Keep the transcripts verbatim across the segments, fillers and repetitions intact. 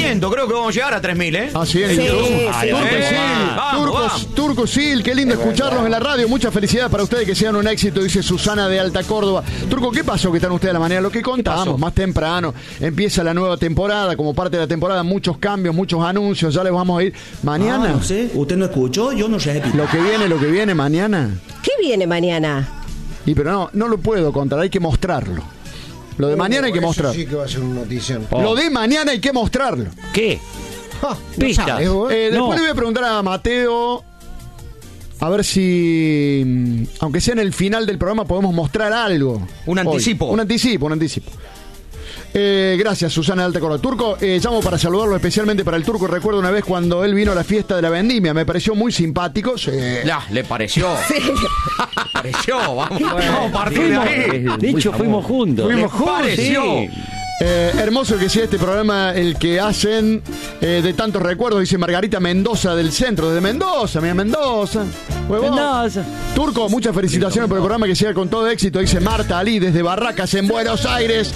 quinientos, creo que vamos a llegar a tres mil, ¿eh? Ah, sí, sí, sí, Turco, sí. Turco, Eh, Sil, vamos, Turco, vamos. Turco Sil, qué lindo escucharlos en la radio. Muchas felicidades para ustedes, que sean un éxito, dice Susana de Alta Córdoba. Turco, ¿qué pasó que están ustedes a la mañana? Lo que contamos más temprano. Empieza la nueva temporada, como parte de la temporada, muchos cambios, muchos anuncios. Ya les vamos a ir mañana. Ah, no sé, usted no escuchó, yo no sé. Lo que viene, lo que viene mañana. ¿Qué viene mañana? Y pero no, no lo puedo contar, hay que mostrarlo. Lo de mañana hay que Eso mostrar. sí que va a ser una notición. Oh. Lo de mañana hay que mostrarlo. ¿Qué? Ja, Pistas. sabes, vos. Eh, después No. le voy a preguntar a Mateo, a ver si, mm, aunque sea en el final del programa, podemos mostrar algo. Un Hoy. anticipo. Un anticipo, un anticipo. Eh, gracias, Susana de Alta Córdoba. Turco, eh, llamo para saludarlo especialmente para el Turco. Recuerdo una vez cuando él vino a la fiesta de la vendimia, me pareció muy simpático. Sí. Ya, le pareció. Le pareció, vamos, vamos a partir de Fuimos, ahí. de hecho, fuimos juntos. Fuimos ¿Le pareció? Sí. Eh, hermoso que sea este programa el que hacen eh, de tantos recuerdos, dice Margarita Mendoza del centro, desde Mendoza, mira Mendoza. Huevón. Mendoza. Turco, muchas felicitaciones por el programa, que siga con todo éxito, dice Marta Ali desde Barracas en Buenos Aires.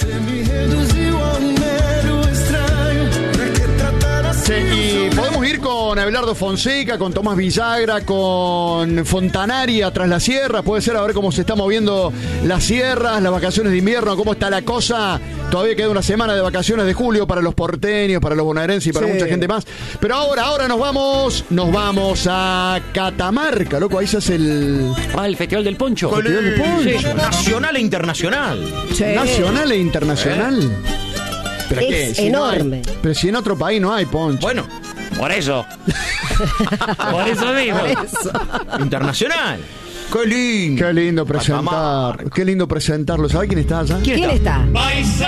Sí, y podemos ir con Abelardo Fonseca, con Tomás Villagra, con Fontanari tras la sierra. Puede ser, a ver cómo se está moviendo las sierras, las vacaciones de invierno, cómo está la cosa. Todavía queda una semana de vacaciones de julio para los porteños, para los bonaerenses y para Sí. mucha gente más. Pero ahora, ahora nos vamos, nos vamos a Catamarca, loco. Ahí se hace el Ah, el Festival del Poncho. Con Festival de Poncho. Sí. Nacional e internacional. Sí. nacional e internacional. Pero Es ¿qué? Si no hay- enorme. pero si en otro país no hay poncho. Bueno, Por eso. Por eso mismo. internacional. Qué lindo. Qué lindo presentar, Catamarca. qué lindo presentarlo. ¿Sabe quién está allá? ¿Quién está?